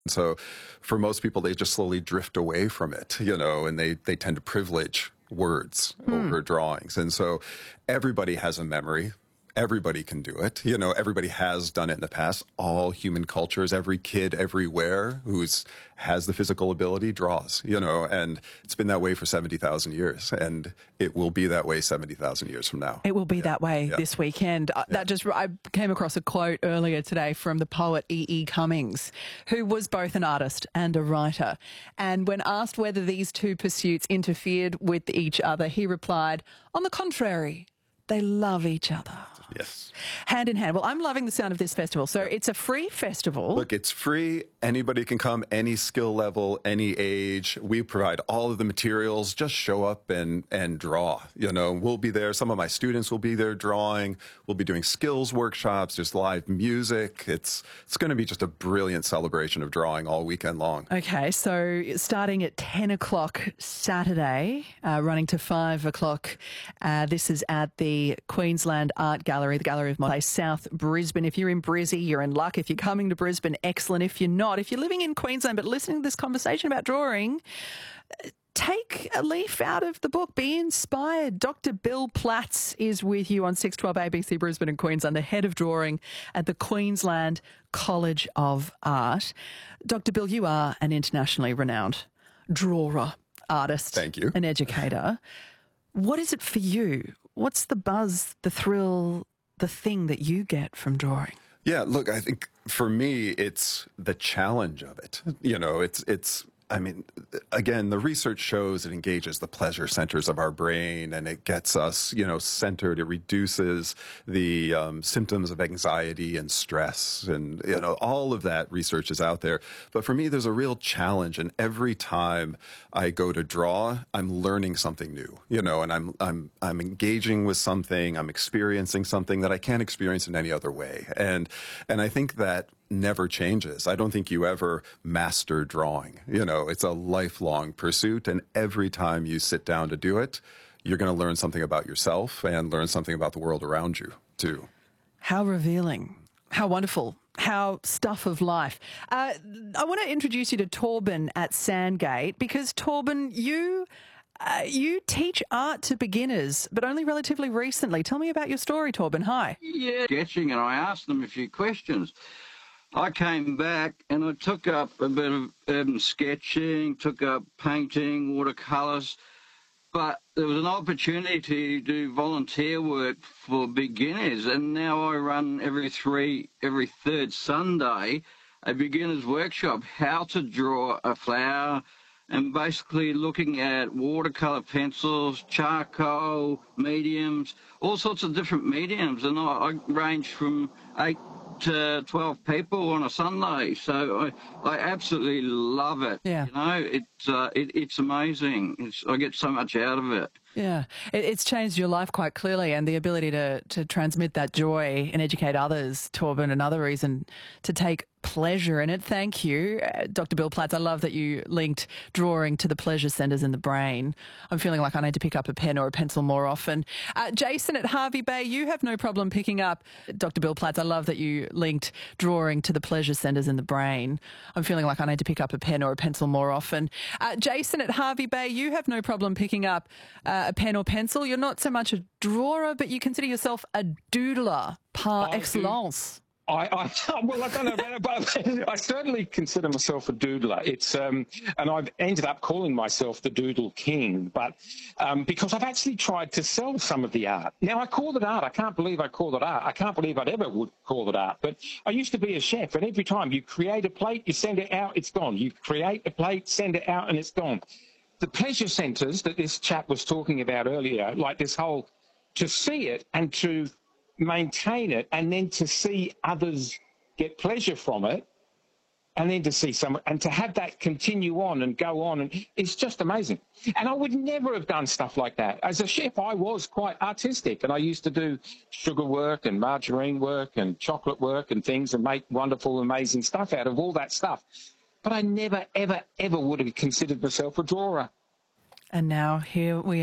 So for most people, they just slowly drift away from it, and they tend to privilege words over drawings. And so everybody has a memory. Everybody can do it. Everybody has done it in the past. All human cultures, every kid everywhere has the physical ability draws, and it's been that way for 70,000 years. And it will be that way 70,000 years from now. It will be that way this weekend. I came across a quote earlier today from the poet E.E. Cummings, who was both an artist and a writer. And when asked whether these two pursuits interfered with each other, he replied, "On the contrary, they love each other." Yes. Hand in hand. Well, I'm loving the sound of this festival. So it's a free festival. Look, it's free. Anybody can come, any skill level, any age. We provide all of the materials. Just show up and draw. We'll be there. Some of my students will be there drawing. We'll be doing skills workshops. There's live music. It's going to be just a brilliant celebration of drawing all weekend long. Okay, so starting at 10 o'clock Saturday, running to 5 o'clock. This is at the Queensland Art Gallery, the Gallery of Modern South Brisbane. If you're in Brizzy, you're in luck. If you're coming to Brisbane, excellent. If you're not, if you're living in Queensland but listening to this conversation about drawing, take a leaf out of the book. Be inspired. Dr. Bill Platts is with you on 612 ABC Brisbane and Queensland, the head of drawing at the Queensland College of Art. Dr. Bill, you are an internationally renowned drawer, artist, Thank you, an educator. What is it for you? What's the buzz, the thrill, the thing that you get from drawing? Yeah, look, I think for me, it's the challenge of it. Again, the research shows it engages the pleasure centers of our brain, and it gets us, centered. It reduces the symptoms of anxiety and stress, and all of that research is out there. But for me, there's a real challenge, and every time I go to draw, I'm learning something new, and I'm engaging with something, I'm experiencing something that I can't experience in any other way, and I think that never changes. I don't think you ever master drawing. It's a lifelong pursuit, and every time you sit down to do it, you're going to learn something about yourself and learn something about the world around you, too. How revealing. How wonderful. How stuff of life. I want to introduce you to Torben at Sandgate, because, Torben, you teach art to beginners, but only relatively recently. Tell me about your story, Torben. Hi. Yeah, sketching, and I asked them a few questions. I came back and I took up a bit of urban sketching, took up painting, watercolours, but there was an opportunity to do volunteer work for beginners, and now I run every third Sunday a beginner's workshop, how to draw a flower, and basically looking at watercolour pencils, charcoal, mediums, all sorts of different mediums, and I range from 8 to 12 people on a Sunday, so I absolutely love it. Yeah. It's amazing. I get so much out of it. Yeah, it's changed your life quite clearly, and the ability to transmit that joy and educate others, Torben, another reason to take pleasure in it. Thank you, Dr. Bill Platts. I love that you linked drawing to the pleasure centres in the brain. I'm feeling like I need to pick up a pen or a pencil more often. Jason at Hervey Bay, you have no problem picking up Dr. Bill Platts. I love that you linked drawing to the pleasure centres in the brain. I'm feeling like I need to pick up a pen or a pencil more often. Jason at Hervey Bay, you have no problem picking up a pen or pencil. You're not so much a drawer, but you consider yourself a doodler par excellence. Well, I don't know about it, but I certainly consider myself a doodler. It's and I've ended up calling myself the Doodle King, but because I've actually tried to sell some of the art. Now, I call it art. I can't believe I call it art. I can't believe I'd ever would call it art. But I used to be a chef, and every time you create a plate, you send it out, it's gone. You create a plate, send it out, and it's gone. The pleasure centres that this chap was talking about earlier, like this whole, to see it and to maintain it, and then to see others get pleasure from it, and then to see someone, and to have that continue on and go on, and it's just amazing. And I would never have done stuff like that. As a chef, I was quite artistic, and I used to do sugar work and margarine work and chocolate work and things, and make wonderful, amazing stuff out of all that stuff. But I never, ever, ever would have considered myself a drawer. And now here we